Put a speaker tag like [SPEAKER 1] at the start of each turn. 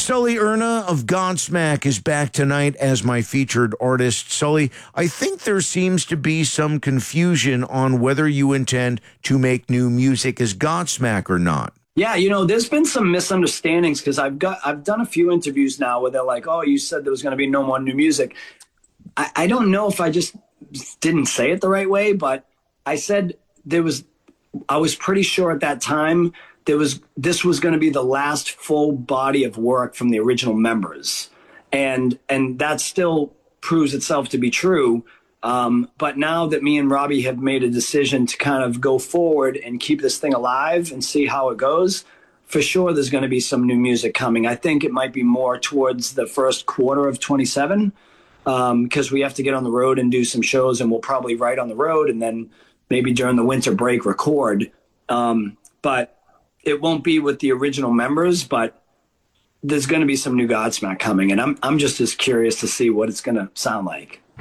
[SPEAKER 1] Sully Erna of Godsmack is back tonight as my featured artist. Sully, I think there seems to be some confusion on whether you intend to make new music as Godsmack or not.
[SPEAKER 2] Yeah, there's been some misunderstandings because I've done a few interviews now where they're like, "Oh, you said there was going to be no more new music." I don't know if I just didn't say it the right way, but I said I was pretty sure at that time this was going to be the last full body of work from the original members, and that still proves itself to be true. But now that me and Robbie have made a decision to kind of go forward and keep this thing alive and see how it goes, for sure there's going to be some new music coming. I think it might be more towards the first quarter of 27, because we have to get on the road and do some shows, and we'll probably write on the road and then maybe during the winter break record. But it won't be with the original members, but there's going to be some new Godsmack coming, and I'm just as curious to see what it's going to sound like.